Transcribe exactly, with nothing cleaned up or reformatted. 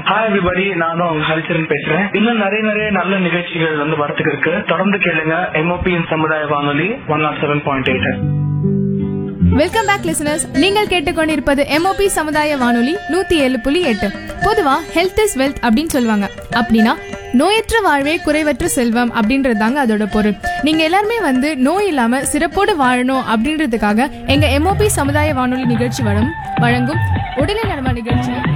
Hi everybody, நானும் உங்க ஹரிச்சரன் பேசுறேன். இன்னும் நிறைய நிறைய நல்ல நிகழ்ச்சிகள் வந்து வரத்துக்கு இருக்கு. தொடர்ந்து கேளுங்க எம்ஓபியின் சமுதாய வானொலி one not seven point eight. Welcome back listeners. நீங்கள் கேட்டுக்கொண்டிருப்பது எம்ஓபி சமுதாய வானொலி நூத்தி ஏழு புள்ளி எட்டு. பொதுவா ஹெல்த் இஸ் வெல்த் அப்படின்னு சொல்லுவாங்க. அப்படின்னா நோயற்ற வாழ்வே குறைவற்ற செல்வம் அப்படின்றது தாங்க அதோட பொருள். நீங்க எல்லாருமே வந்து நோய் இல்லாம சிறப்போடு வாழணும் அப்படின்றதுக்காக எங்க எம்ஓபி சமுதாய வானொலி நிகழ்ச்சி வழங்கும் உடலை நலமா நிகழ்ச்சி